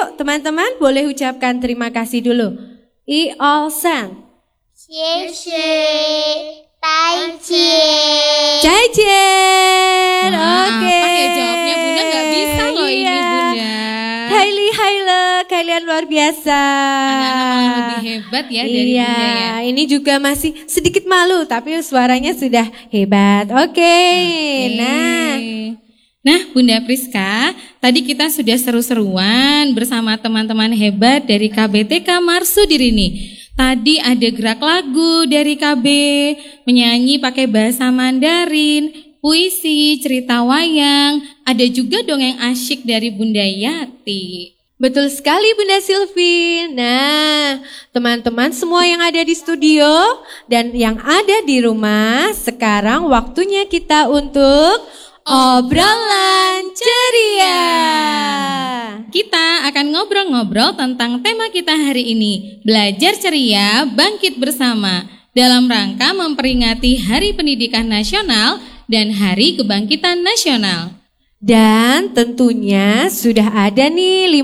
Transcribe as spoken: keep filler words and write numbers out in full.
Yuk teman-teman boleh ucapkan terima kasih dulu. I all san. Xie tai jie. Cai Jen. Wah, Oke. apa ya jawabnya Bunda nggak bisa loh Iya. ini Bunda. Hailey Haile, kalian luar biasa. Anak-anak malah lebih hebat ya dari Iya, Bunda ya. ini juga masih sedikit malu tapi suaranya sudah hebat. Oke. Oke. Nah, Nah, Bunda Priska, tadi kita sudah seru-seruan bersama teman-teman hebat dari K B T K Marsudiri nih. Tadi ada gerak lagu dari K B, menyanyi pakai bahasa Mandarin, puisi, cerita wayang, ada juga dongeng asyik dari Bunda Yati. betul sekali Bunda Silvi. Nah, teman-teman semua yang ada di studio dan yang ada di rumah, sekarang waktunya kita untuk obrolan ceria. Kita akan ngobrol-ngobrol tentang tema kita hari ini, belajar ceria, bangkit bersama, dalam rangka memperingati Hari Pendidikan Nasional dan Hari Kebangkitan Nasional. Dan tentunya sudah ada nih